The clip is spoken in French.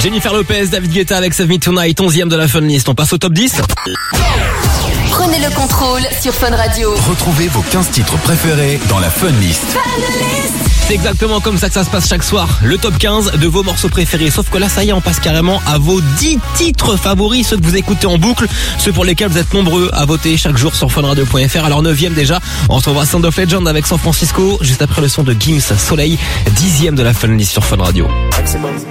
Jennifer Lopez, David Guetta avec Save Me Tonight, 11e de la Fun List. On passe au top 10. Prenez le contrôle sur Fun Radio. Retrouvez vos 15 titres préférés dans la Fun List. C'est exactement comme ça que ça se passe chaque soir. Le top 15 de vos morceaux préférés. Sauf que là, ça y est, on passe carrément à vos 10 titres favoris, ceux que vous écoutez en boucle, ceux pour lesquels vous êtes nombreux à voter chaque jour sur funradio.fr. Alors 9e déjà, on retrouvera Sound of Legend avec San Francisco, juste après le son de Gims, Soleil, 10e de la Fun List sur Fun Radio.